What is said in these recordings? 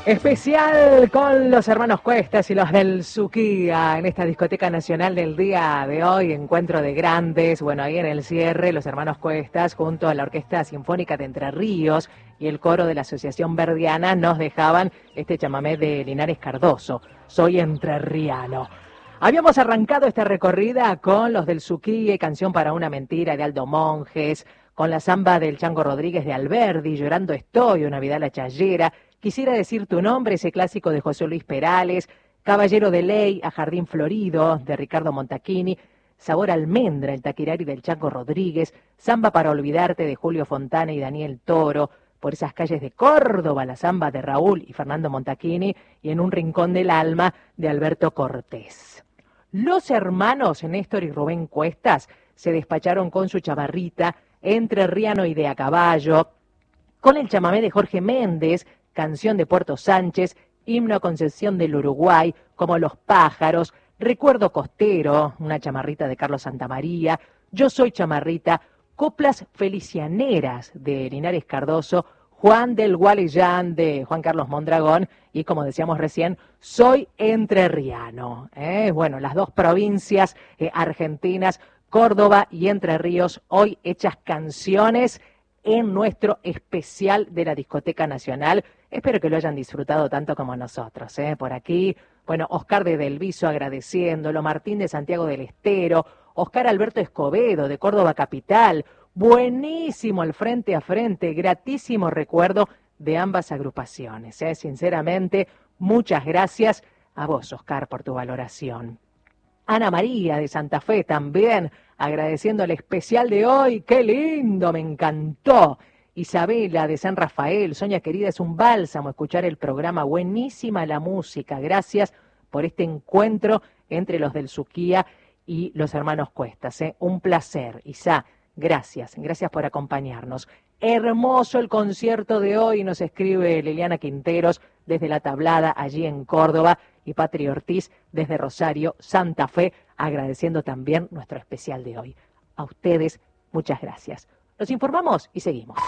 Especial con los hermanos Cuestas y los del Suquía en esta discoteca nacional del día de hoy, encuentro de grandes. Bueno, ahí en el cierre, los hermanos Cuestas junto a la Orquesta Sinfónica de Entre Ríos y el coro de la Asociación Verdiana nos dejaban este chamamé de Linares Cardoso, Soy Entrerriano. Habíamos arrancado esta recorrida con los del Suquía y Canción para una Mentira de Aldo Monjes, con la samba del Chango Rodríguez de Alberdi, Llorando Estoy, una Vidala Chayera, Quisiera decir tu nombre, ese clásico de José Luis Perales, Caballero de Ley, A Jardín Florido, de Ricardo Montachini, Sabor Almendra, el Taquirari del Chango Rodríguez, Samba para olvidarte de Julio Fontana y Daniel Toro, Por esas calles de Córdoba, la samba de Raúl y Fernando Montachini, y En un rincón del alma de Alberto Cortés. Los hermanos Néstor y Rubén Cuestas se despacharon con su chavarrita, entrerriano y de a caballo, con el chamamé de Jorge Méndez, Canción de Puerto Sánchez, Himno a Concepción del Uruguay, Como los pájaros, Recuerdo costero, una chamarrita de Carlos Santamaría, Yo soy chamarrita, Coplas felicianeras de Linares Cardoso, Juan del Gualeyán de Juan Carlos Mondragón y, como decíamos recién, Soy Entrerriano. Bueno, las dos provincias argentinas, Córdoba y Entre Ríos, hoy hechas canciones en nuestro especial de la Discoteca Nacional. Espero que lo hayan disfrutado tanto como nosotros. Por aquí, bueno, Oscar de Delviso agradeciéndolo, Martín de Santiago del Estero, Oscar Alberto Escobedo de Córdoba Capital. Buenísimo el frente a frente, gratísimo recuerdo de ambas agrupaciones. Sinceramente, muchas gracias a vos, Oscar, por tu valoración. Ana María de Santa Fe también, agradeciendo el especial de hoy. ¡Qué lindo! Me encantó. Isabela de San Rafael, Soña querida, es un bálsamo escuchar el programa. Buenísima la música. Gracias por este encuentro entre los del Suquía y los hermanos Cuestas. Un placer. Isa, gracias. Gracias por acompañarnos. Hermoso el concierto de hoy, nos escribe Liliana Quinteros desde La Tablada, allí en Córdoba, y Patri Ortiz desde Rosario, Santa Fe, agradeciendo también nuestro especial de hoy. A ustedes, muchas gracias. Los informamos y seguimos.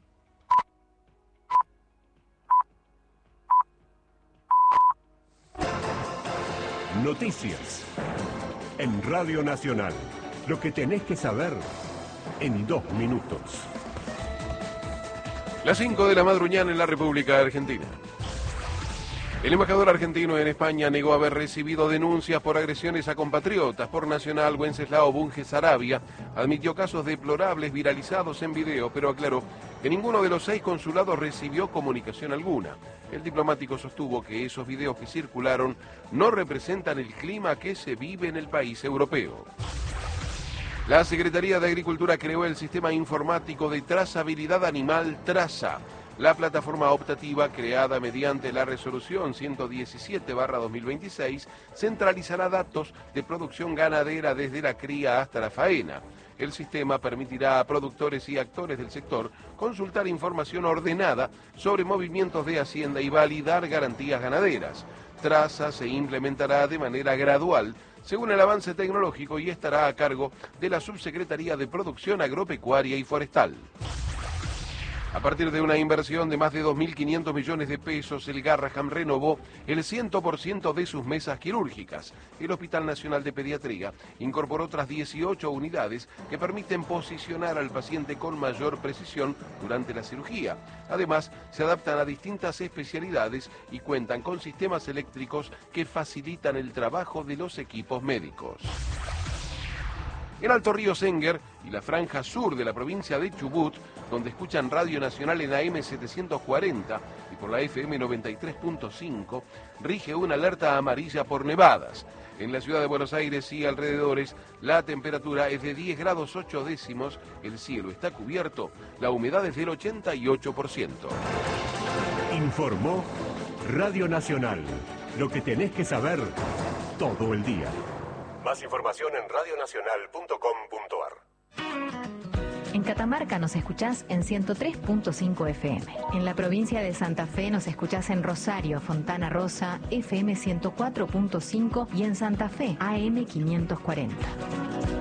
Noticias en Radio Nacional. Lo que tenés que saber en 2 minutos. Las 5 de la madrugada en la República Argentina. El embajador argentino en España negó haber recibido denuncias por agresiones a compatriotas. Por Nacional, Wenceslao Bunge Sarabia admitió casos deplorables viralizados en video, pero aclaró que ninguno de los 6 consulados recibió comunicación alguna. El diplomático sostuvo que esos videos que circularon no representan el clima que se vive en el país europeo. La Secretaría de Agricultura creó el sistema informático de trazabilidad animal Traza. La plataforma optativa, creada mediante la resolución 117/2026, centralizará datos de producción ganadera desde la cría hasta la faena. El sistema permitirá a productores y actores del sector consultar información ordenada sobre movimientos de hacienda y validar garantías ganaderas. Traza se implementará de manera gradual, según el avance tecnológico, y estará a cargo de la Subsecretaría de Producción Agropecuaria y Forestal. A partir de una inversión de más de 2.500 millones de pesos, el Garraham renovó el 100% de sus mesas quirúrgicas. El Hospital Nacional de Pediatría incorporó otras 18 unidades que permiten posicionar al paciente con mayor precisión durante la cirugía. Además, se adaptan a distintas especialidades y cuentan con sistemas eléctricos que facilitan el trabajo de los equipos médicos. En Alto Río Senguer y la franja sur de la provincia de Chubut, donde escuchan Radio Nacional en AM 740 y por la FM 93.5, rige una alerta amarilla por nevadas. En la ciudad de Buenos Aires y alrededores, la temperatura es de 10 grados 8 décimos, el cielo está cubierto, la humedad es del 88%. Informó Radio Nacional. Lo que tenés que saber todo el día. Más información en radionacional.com.ar. En Catamarca nos escuchás en 103.5 FM. En la provincia de Santa Fe nos escuchás en Rosario, Fontana Rosa, FM 104.5 y en Santa Fe, AM 540.